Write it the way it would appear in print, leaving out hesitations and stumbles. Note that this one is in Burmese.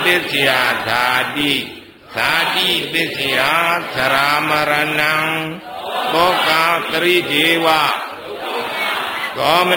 သစ္စယဓာတိဓာတိသစ္စယသရာမရဏံဘောဂသရိဒေဝဂောမ